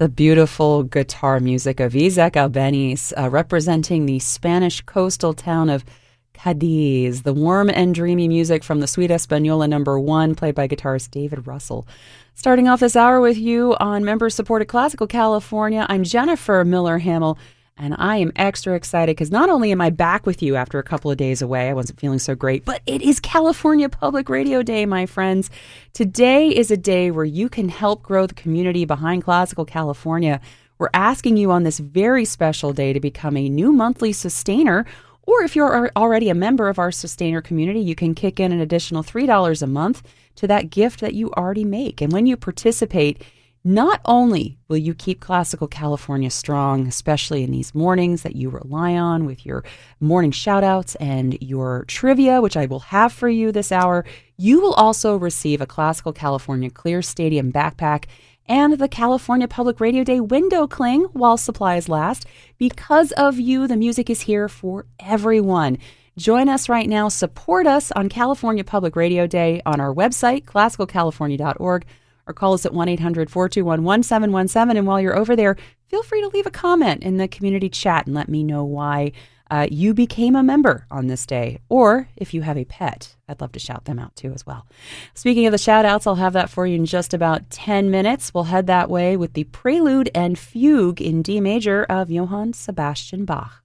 The beautiful guitar music of Isaac Albeniz, representing the Spanish coastal town of Cadiz. The warm and dreamy music from the Suite Española No. 1, played by guitarist David Russell. Starting off this hour with you on member-supported Classical California, I'm Jennifer Miller-Hamill, and I am extra excited because not only am I back with you after a couple of days away, I wasn't feeling so great, but it is California Public Radio Day, my friends. Today is a day where you can help grow the community behind Classical California. We're asking you on this very special day to become a new monthly sustainer, or if you're already a member of our sustainer community, you can kick in an additional $3 a month to that gift that you already make. And when you participate, not only will you keep Classical California strong, especially in these mornings that you rely on with your morning shout-outs and your trivia, which I will have for you this hour, you will also receive a Classical California Clear Stadium backpack and the California Public Radio Day window cling while supplies last. Because of you, the music is here for everyone. Join us right now. Support us on California Public Radio Day on our website, classicalcalifornia.org, or call us at 1-800-421-1717. And while you're over there, feel free to leave a comment in the community chat and let me know why you became a member on this day. Or if you have a pet, I'd love to shout them out too as well. Speaking of the shout outs, I'll have that for you in just about 10 minutes. We'll head that way with the Prelude and Fugue in D major of Johann Sebastian Bach.